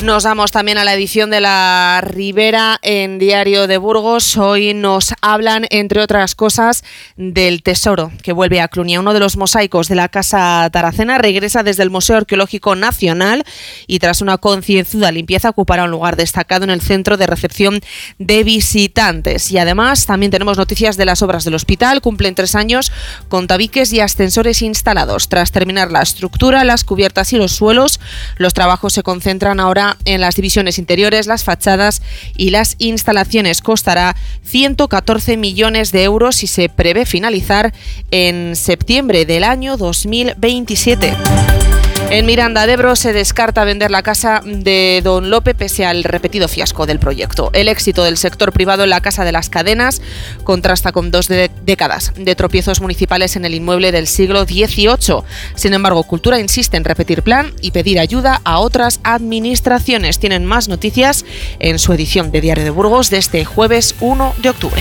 Nos vamos también a la edición de La Ribera en Diario de Burgos. Hoy nos hablan, entre otras cosas, del tesoro que vuelve a Clunia. Uno de los mosaicos de la Casa Taracena regresa desde el Museo Arqueológico Nacional y tras una concienzuda limpieza ocupará un lugar destacado en el centro de recepción de visitantes. Y además también tenemos noticias de las obras del hospital. Cumplen 3 años con tabiques y ascensores instalados. Tras terminar la estructura, las cubiertas y los suelos, los trabajos se concentran ahora en las divisiones interiores, las fachadas y las instalaciones. Costará 114 millones de euros y se prevé finalizar en septiembre del año 2027. En Miranda de Ebro se descarta vender la casa de Don Lope pese al repetido fiasco del proyecto. El éxito del sector privado en la Casa de las Cadenas contrasta con 2 décadas de tropiezos municipales en el inmueble del siglo XVIII. Sin embargo, Cultura insiste en repetir plan y pedir ayuda a otras administraciones. Tienen más noticias en su edición de Diario de Burgos de este jueves 1 de octubre.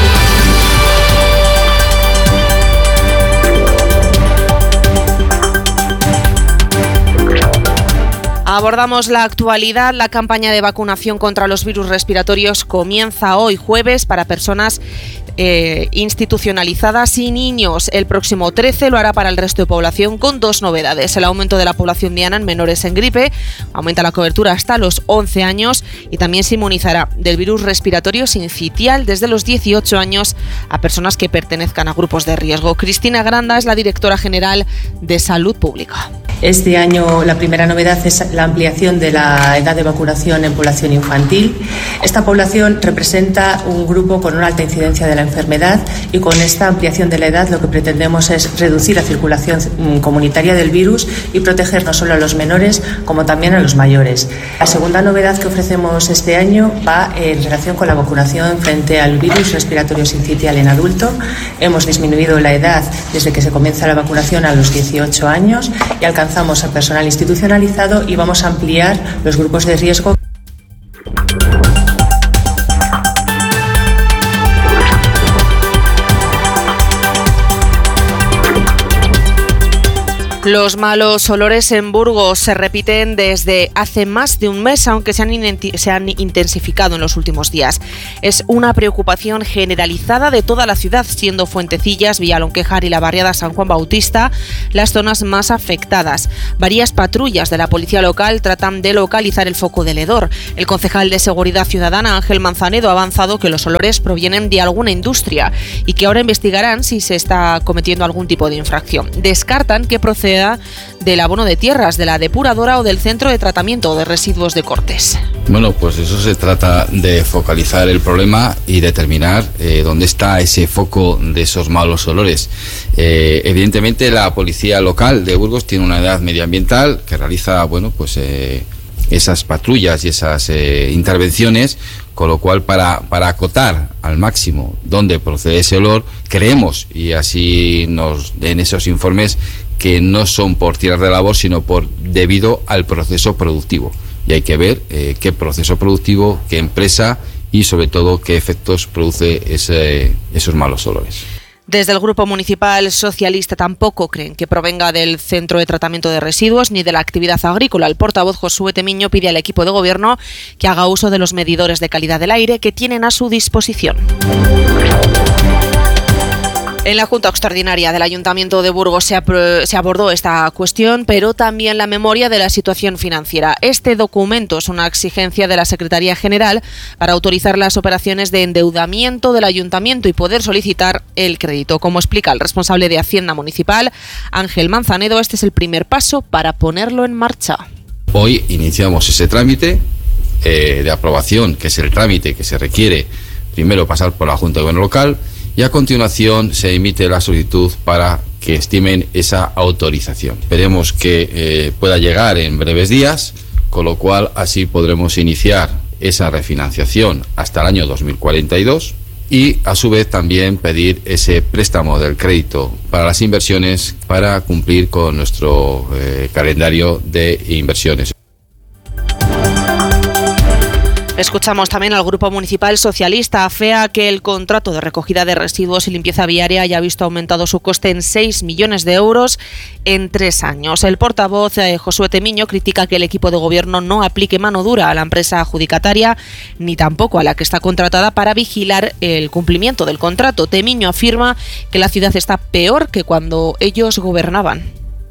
Abordamos la actualidad. La campaña de vacunación contra los virus respiratorios comienza hoy jueves para personas institucionalizadas y niños. El próximo 13 lo hará para el resto de población con 2 novedades. El aumento de la población diana en menores en gripe, aumenta la cobertura hasta los 11 años y también se inmunizará del virus respiratorio sincitial desde los 18 años a personas que pertenezcan a grupos de riesgo. Cristina Granda es la directora general de Salud Pública. Este año la primera novedad es la ampliación de la edad de vacunación en población infantil. Esta población representa un grupo con una alta incidencia de la enfermedad y con esta ampliación de la edad lo que pretendemos es reducir la circulación comunitaria del virus y proteger no solo a los menores como también a los mayores. La segunda novedad que ofrecemos este año va en relación con la vacunación frente al virus respiratorio sincitial en adulto. Hemos disminuido la edad desde que se comienza la vacunación a los 18 años y alcanzamos al personal institucionalizado y vamos a ampliar los grupos de riesgo. Los malos olores en Burgos se repiten desde hace más de un mes, aunque se han intensificado en los últimos días. Es una preocupación generalizada de toda la ciudad, siendo Fuentecillas, Villalonquejar y la barriada San Juan Bautista las zonas más afectadas. Varias patrullas de la policía local tratan de localizar el foco del hedor. El concejal de Seguridad Ciudadana, Ángel Manzanedo, ha avanzado que los olores provienen de alguna industria y que ahora investigarán si se está cometiendo algún tipo de infracción. Descartan que proceda del abono de tierras, de la depuradora o del centro de tratamiento de residuos de Cortes. Bueno, pues eso se trata de focalizar el problema y determinar dónde está ese foco de esos malos olores. Evidentemente la policía local de Burgos tiene una unidad medioambiental que realiza, esas patrullas y esas intervenciones, con lo cual para acotar al máximo dónde procede ese olor, creemos, y así en esos informes, que no son por tirar de labor, sino debido al proceso productivo. Y hay que ver qué proceso productivo, qué empresa y sobre todo qué efectos produce esos malos olores. Desde el Grupo Municipal Socialista tampoco creen que provenga del centro de tratamiento de residuos ni de la actividad agrícola. El portavoz Josué Temiño pide al equipo de gobierno que haga uso de los medidores de calidad del aire que tienen a su disposición. En la Junta Extraordinaria del Ayuntamiento de Burgos se abordó esta cuestión, pero también la memoria de la situación financiera. Este documento es una exigencia de la Secretaría General para autorizar las operaciones de endeudamiento del Ayuntamiento y poder solicitar el crédito. Como explica el responsable de Hacienda Municipal, Ángel Manzanedo, este es el primer paso para ponerlo en marcha. Hoy iniciamos ese trámite de aprobación, que es el trámite que se requiere primero pasar por la Junta de Gobierno local, y a continuación se emite la solicitud para que estimen esa autorización. Esperemos que pueda llegar en breves días, con lo cual así podremos iniciar esa refinanciación hasta el año 2042 y a su vez también pedir ese préstamo del crédito para las inversiones para cumplir con nuestro calendario de inversiones. Escuchamos también al Grupo Municipal Socialista. Afea que el contrato de recogida de residuos y limpieza viaria haya visto aumentado su coste en 6 millones de euros en 3 años. El portavoz Josué Temiño critica que el equipo de gobierno no aplique mano dura a la empresa adjudicataria ni tampoco a la que está contratada para vigilar el cumplimiento del contrato. Temiño afirma que la ciudad está peor que cuando ellos gobernaban.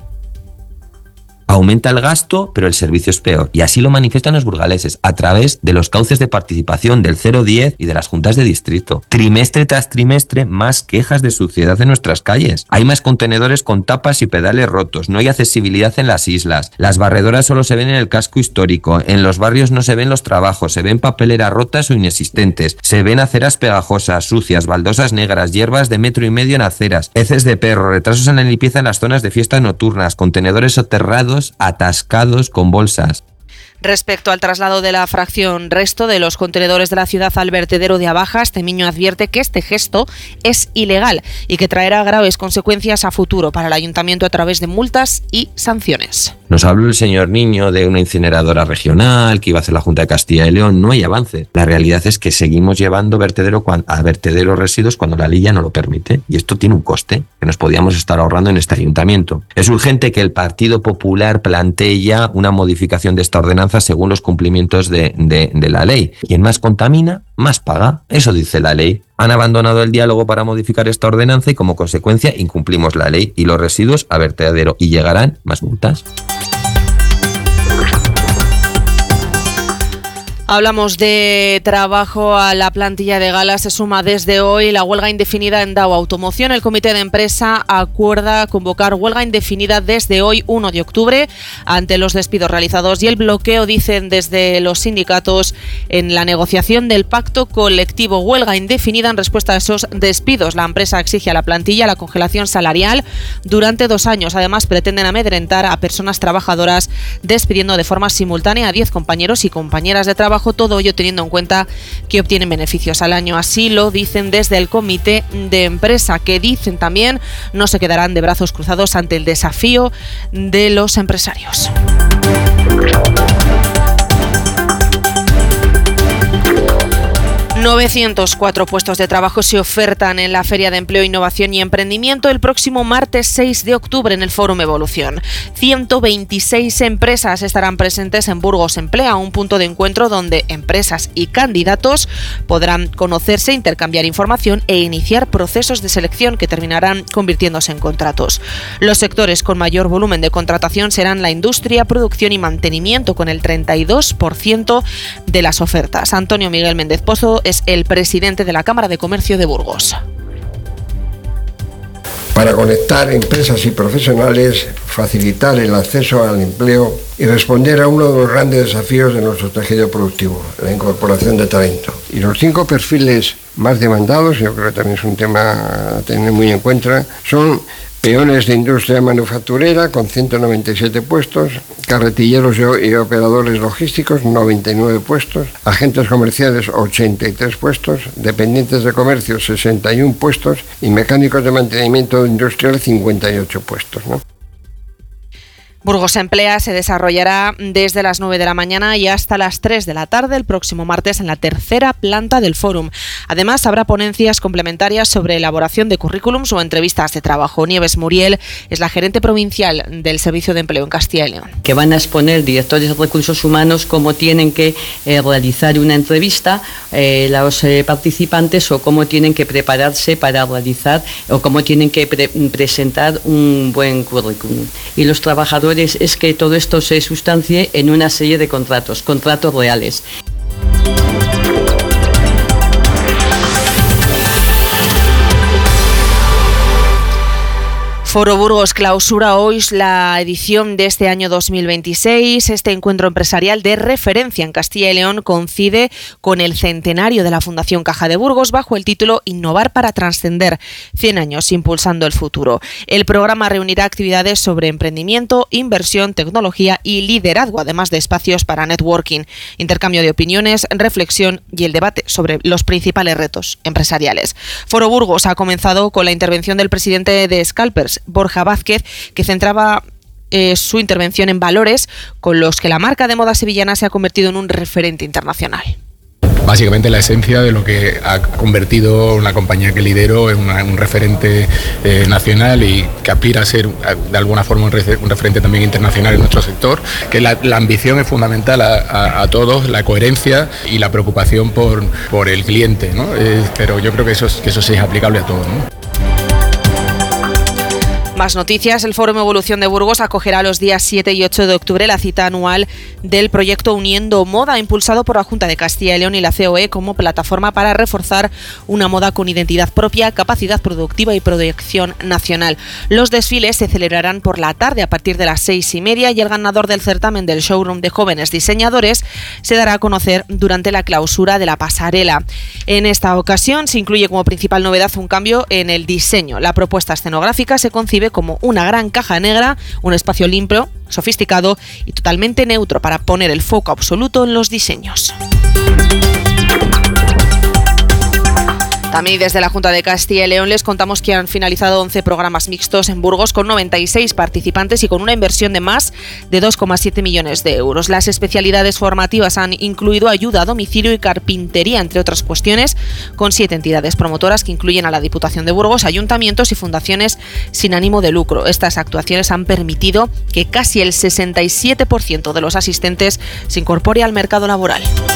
Aumenta el gasto, pero el servicio es peor. Y así lo manifiestan los burgaleses a través de los cauces de participación del 010 y de las juntas de distrito. Trimestre tras trimestre, más quejas de suciedad en nuestras calles. Hay más contenedores con tapas y pedales rotos. No hay accesibilidad en las islas. Las barredoras solo se ven en el casco histórico. En los barrios no se ven los trabajos. Se ven papeleras rotas o inexistentes. Se ven aceras pegajosas, sucias, baldosas negras, hierbas de 1,5 metros en aceras, heces de perro, retrasos en la limpieza en las zonas de fiestas nocturnas, contenedores soterrados atascados con bolsas. Respecto al traslado de la fracción resto de los contenedores de la ciudad al vertedero de Abajas, Temiño advierte que este gesto es ilegal y que traerá graves consecuencias a futuro para el ayuntamiento a través de multas y sanciones. Nos habló el señor Niño de una incineradora regional que iba a hacer la Junta de Castilla y León. No hay avance. La realidad es que seguimos llevando a vertedero residuos cuando la ley ya no lo permite. Y esto tiene un coste que nos podíamos estar ahorrando en este ayuntamiento. Es urgente que el Partido Popular plantee ya una modificación de esta ordenanza según los cumplimientos de la ley. Quien más contamina, más paga. Eso dice la ley. Han abandonado el diálogo para modificar esta ordenanza y como consecuencia incumplimos la ley y los residuos a vertedero y llegarán más multas. Hablamos de trabajo. A la plantilla de Gala se suma desde hoy la huelga indefinida en Dow Automoción. El comité de empresa acuerda convocar huelga indefinida desde hoy, 1 de octubre, ante los despidos realizados y el bloqueo, dicen desde los sindicatos, en la negociación del pacto colectivo. Huelga indefinida en respuesta a esos despidos. La empresa exige a la plantilla la congelación salarial durante 2 años. Además, pretenden amedrentar a personas trabajadoras despidiendo de forma simultánea a 10 compañeros y compañeras de trabajo. Todo ello teniendo en cuenta que obtienen beneficios al año. Así lo dicen desde el comité de empresa, que dicen también no se quedarán de brazos cruzados ante el desafío de los empresarios. 904 puestos de trabajo se ofertan en la Feria de Empleo, Innovación y Emprendimiento el próximo martes 6 de octubre en el Fórum Evolución. 126 empresas estarán presentes en Burgos Emplea, un punto de encuentro donde empresas y candidatos podrán conocerse, intercambiar información e iniciar procesos de selección que terminarán convirtiéndose en contratos. Los sectores con mayor volumen de contratación serán la industria, producción y mantenimiento, con el 32% de las ofertas. Antonio Miguel Méndez Pozo es el presidente de la Cámara de Comercio de Burgos. Para conectar empresas y profesionales, facilitar el acceso al empleo y responder a uno de los grandes desafíos de nuestro tejido productivo, la incorporación de talento. Y los 5 perfiles más demandados, yo creo que también es un tema a tener muy en cuenta, son peones de industria manufacturera con 197 puestos, carretilleros y operadores logísticos 99 puestos, agentes comerciales 83 puestos, dependientes de comercio 61 puestos y mecánicos de mantenimiento industrial 58 puestos, ¿no? Burgos Emplea se desarrollará desde las 9 de la mañana y hasta las 3 de la tarde el próximo martes en la tercera planta del Fórum. Además, habrá ponencias complementarias sobre elaboración de currículums o entrevistas de trabajo. Nieves Muriel es la gerente provincial del Servicio de Empleo en Castilla y León. Que van a exponer directores de recursos humanos cómo tienen que realizar una entrevista los participantes, o cómo tienen que prepararse para realizar, o cómo tienen que presentar un buen currículum. Y los trabajadores es que todo esto se sustancie en una serie de contratos reales. Foro Burgos clausura hoy la edición de este año 2026. Este encuentro empresarial de referencia en Castilla y León coincide con el centenario de la Fundación Caja de Burgos bajo el título Innovar para trascender, 100 años impulsando el futuro. El programa reunirá actividades sobre emprendimiento, inversión, tecnología y liderazgo, además de espacios para networking, intercambio de opiniones, reflexión y el debate sobre los principales retos empresariales. Foro Burgos ha comenzado con la intervención del presidente de Scalpers, Borja Vázquez, que centraba su intervención en valores con los que la marca de moda sevillana se ha convertido en un referente internacional. básicamente la esencia de lo que ha convertido una compañía que lidero en un referente nacional y que aspira a ser de alguna forma un referente también internacional en nuestro sector, que la ambición es fundamental a todos, la coherencia y la preocupación por el cliente, ¿no? Pero yo creo que eso sí es aplicable a todos, ¿no? Más noticias. El Fórum Evolución de Burgos acogerá los días 7 y 8 de octubre la cita anual del proyecto Uniendo Moda, impulsado por la Junta de Castilla y León y la COE como plataforma para reforzar una moda con identidad propia, capacidad productiva y proyección nacional. Los desfiles se celebrarán por la tarde a partir de las 6:30 y el ganador del certamen del showroom de jóvenes diseñadores se dará a conocer durante la clausura de la pasarela. En esta ocasión se incluye como principal novedad un cambio en el diseño. La propuesta escenográfica se concibe como una gran caja negra, un espacio limpio, sofisticado y totalmente neutro para poner el foco absoluto en los diseños. También desde la Junta de Castilla y León les contamos que han finalizado 11 programas mixtos en Burgos con 96 participantes y con una inversión de más de 2,7 millones de euros. Las especialidades formativas han incluido ayuda a domicilio y carpintería, entre otras cuestiones, con 7 entidades promotoras que incluyen a la Diputación de Burgos, ayuntamientos y fundaciones sin ánimo de lucro. Estas actuaciones han permitido que casi el 67% de los asistentes se incorpore al mercado laboral.